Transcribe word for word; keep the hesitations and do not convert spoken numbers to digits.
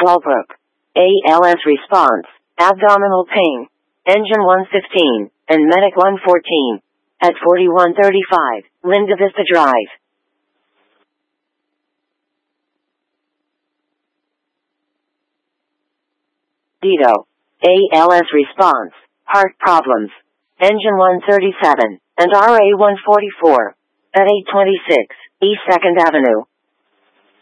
Swellbrook. A L S response, abdominal pain, engine one fifteen, and medic one fourteen. At forty-one thirty-five, Linda Vista Drive. Dito. A L S response, heart problems, engine one thirty-seven, and R A one forty-four. At eight twenty-six, East second Avenue.